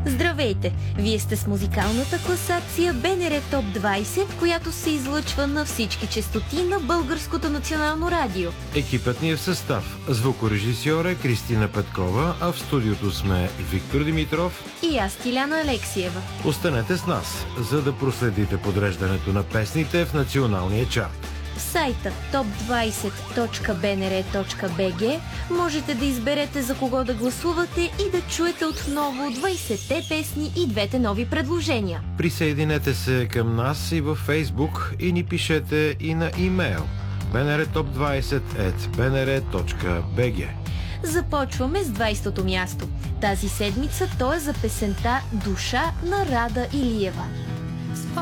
Здравейте! Вие сте с музикалната класация БНР Топ 20, която се излъчва на всички честоти на Българското национално радио. Екипът ни е в състав. Звукорежисьор е Кристина Петкова, а в студиото сме Виктор Димитров и аз, Тиляна Алексиева. Останете с нас, за да проследите подреждането на песните в националния чарт. В сайта top20.bnr.bg можете да изберете за кого да гласувате и да чуете отново 20-те песни и двете нови предложения. Присъединете се към нас и във Фейсбук и ни пишете и на имейл bnrtop20@bnr.bg. Започваме с 20-то място. Тази седмица то е за песента "Душа" на Рада Илиева.